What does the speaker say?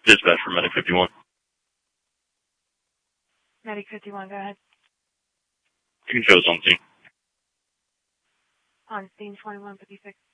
Dispatch for Medic 51. Medic 51, go ahead. You can show us on scene. On scene 2156.